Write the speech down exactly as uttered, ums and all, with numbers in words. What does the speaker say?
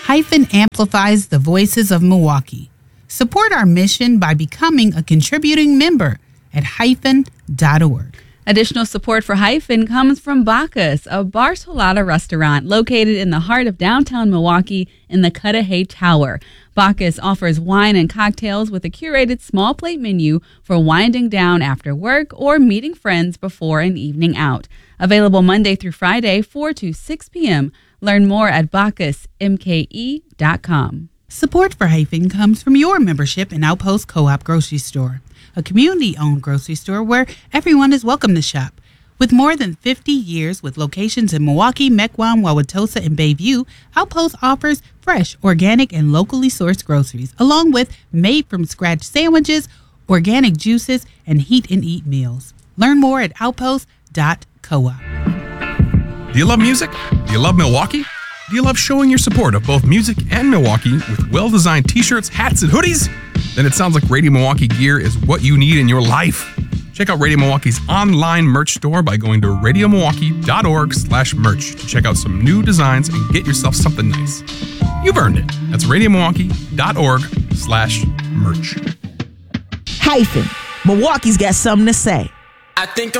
Hyphen amplifies the voices of Milwaukee. Support our mission by becoming a contributing member at hyphen dot org. Additional support for Hyphen comes from Bacchus, a Bartolata restaurant located in the heart of downtown Milwaukee in the Cudahy Tower. Bacchus offers wine and cocktails with a curated small plate menu for winding down after work or meeting friends before an evening out. Available Monday through Friday, four to six p.m. Learn more at bacchus m k e dot com. Support for Hyphen comes from your membership in Outpost Co-op Grocery Store, a community-owned grocery store where everyone is welcome to shop. With more than fifty years with locations in Milwaukee, Mequon, Wauwatosa, and Bayview, Outpost offers fresh, organic, and locally sourced groceries, along with made-from-scratch sandwiches, organic juices, and heat-and-eat meals. Learn more at outpost dot coop. Do you love music? Do you love Milwaukee? Do you love showing your support of both music and Milwaukee with well-designed t-shirts, hats, and hoodies? Then it sounds like Radio Milwaukee gear is what you need in your life. Check out Radio Milwaukee's online merch store by going to radio milwaukee dot org slash merch to check out some new designs and get yourself something nice. You've earned it. That's radio milwaukee dot org slash merch. Hyphen. Milwaukee's got something to say. I think